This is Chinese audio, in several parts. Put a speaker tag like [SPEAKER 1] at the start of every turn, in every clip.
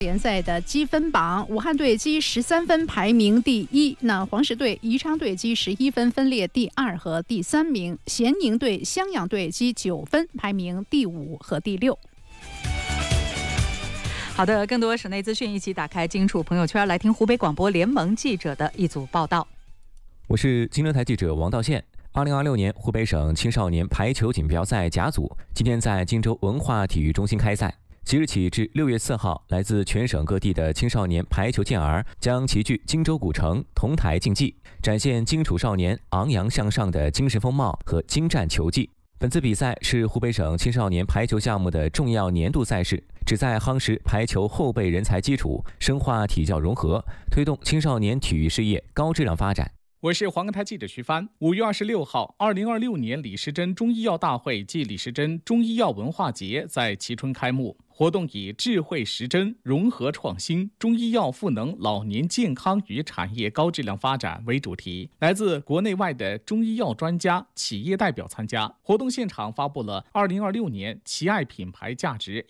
[SPEAKER 1] 联赛的积分榜，武汉队积13分排名第一，那黄石队、宜昌队积11分分列第2和第3名，咸宁队、襄阳队积9分排名第5和第6。
[SPEAKER 2] 好的，更多省内资讯，一起打开荆楚朋友圈，来听湖北广播联盟记者的一组报道。
[SPEAKER 3] 我是金城台记者王道宪。2026年湖北省青少年排球锦标赛甲组今天在荆州文化体育中心开赛。即日起至6月4号，来自全省各地的青少年排球健儿将齐聚荆州古城同台竞技，展现荆楚少年昂扬向上的精神风貌和精湛球技。本次比赛是湖北省青少年排球项目的重要年度赛事，旨在夯实排球后备人才基础，深化体教融合，推动青少年体育事业高质量发展。
[SPEAKER 4] 我是黄冈台记者徐帆。5月26号，2026年李时珍中医药大会暨李时珍中医药文化节在蕲春开幕。活动以智慧时珍，融合创新，中医药赋能老年健康与产业高质量发展为主题，来自国内外的中医药专家、企业代表参加。活动现场发布了2026年奇爱品牌价值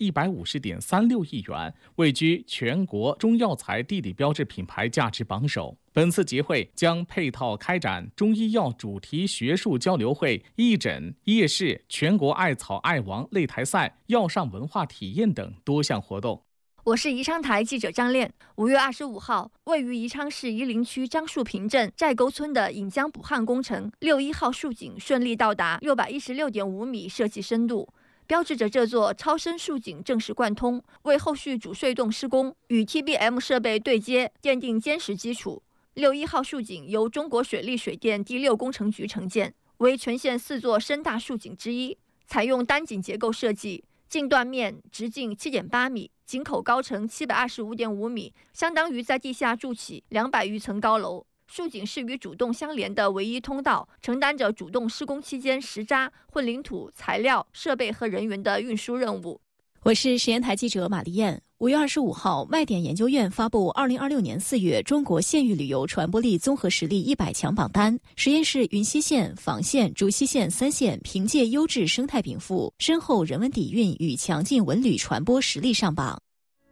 [SPEAKER 4] 150.36亿元，位居全国中药材地理标志品牌价值榜首。本次节会将配套开展中医药主题学术交流会、义诊、夜市、全国艾草爱王擂台赛、药膳文化体验等多项活动。
[SPEAKER 5] 我是宜昌台记者张炼。5月25号，位于宜昌市夷陵区樟树坪镇寨沟村的引江补旱工程61号竖井顺利到达616.5米设计深度，标志着这座超深竖井正式贯通，为后续主隧洞施工与 TBM 设备对接奠定坚实基础。61号竖井由中国水利水电第6工程局承建，为全县4座深大竖井之一，采用单井结构设计，径断面直径7.8米，井口高程725.5米，相当于在地下筑起200余层高楼。竖井是与主洞相连的唯一通道，承担着主洞施工期间石渣、混凝土、材料、设备和人员的运输任务。
[SPEAKER 6] 我是实验台记者马丽燕。5月25号，麦点研究院发布2026年4月中国县域旅游传播力综合实力100强榜单，实验室云溪县、房县、竹溪县3县凭借优质生态禀赋、深厚人文底蕴与强劲文旅传播实力上榜。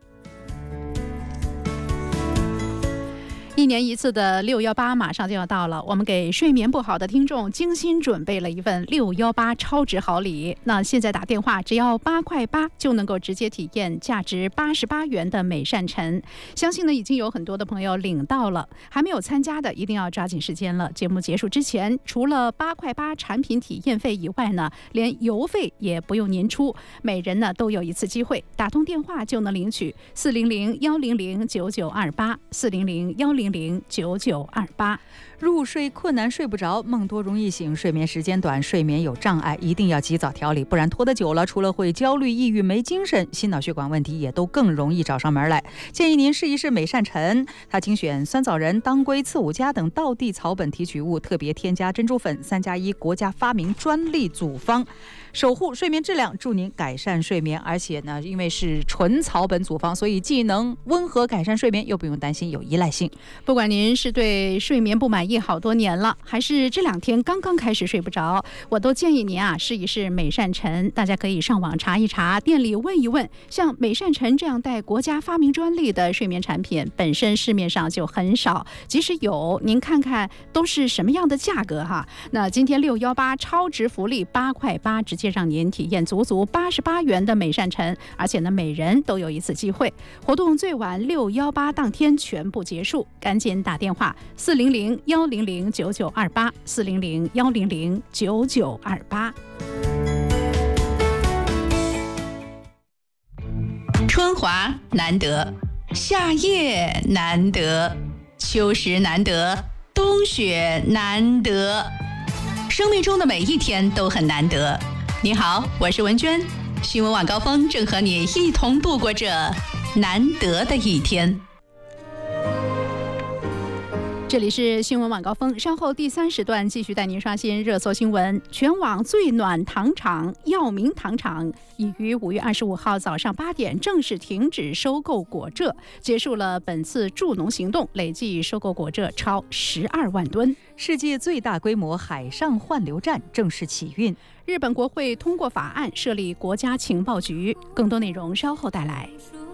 [SPEAKER 1] 1年1次的618马上就要到了，我们给睡眠不好的听众精心准备了一份618超值好礼。那现在打电话只要8块8就能够直接体验价值88元的美善晨，相信呢已经有很多的朋友领到了，还没有参加的一定要抓紧时间了。节目结束之前，除了8块8产品体验费以外呢，连邮费也不用您出，每人呢都有一次机会，打通电话就能领取400-100-9928 400-100-9928。
[SPEAKER 2] 入睡困难睡不着，梦多容易醒，睡眠时间短，睡眠有障碍，一定要及早调理，不然拖得久了，除了会焦虑、抑郁、没精神，心脑血管问题也都更容易找上门来。建议您试一试美善晨，它精选酸枣仁、当归、刺五加等道地草本提取物，特别添加珍珠粉，3+1国家发明专利组方，守护睡眠质量，助您改善睡眠。而且呢，因为是纯草本组方，所以既能温和改善睡眠，又不用担心有依赖性。
[SPEAKER 1] 不管您是对睡眠不满意好多年了，还是这2天刚刚开始睡不着，我都建议您试一试美善晨。大家可以上网查一查，店里问一问，像美善晨这样带国家发明专利的睡眠产品，本身市面上就很少，即使有，您看看都是什么样的价格哈。那今天618超值福利8块8，直接让您体验足88元的美善晨，而且呢每人都有一次机会。活动最晚618当天全部结束，赶紧打电话400-100-9928 400-100-9928。
[SPEAKER 7] 春华难得，夏夜难得，秋实难得，冬雪难得，生命中的每一天都很难得。你好，我是文娟，新闻晚高峰正和你一同度过这难得的一天。
[SPEAKER 1] 这里是新闻晚高峰，稍后第3时段继续带您刷新热搜新闻。全网最暖糖厂药明糖厂已于5月25号早上8点正式停止收购果蔗，结束了本次助农行动，累计收购果蔗超12万吨。
[SPEAKER 2] 世界最大规模海上换流站正式启运。
[SPEAKER 1] 日本国会通过法案设立国家情报局，更多内容稍后带来。